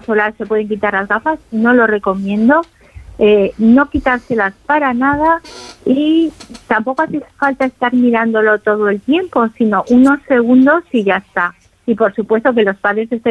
solar se pueden quitar las gafas, no lo recomiendo. No quitárselas para nada y tampoco hace falta estar mirándolo todo el tiempo, sino unos segundos y ya está. Y por supuesto que los padres estén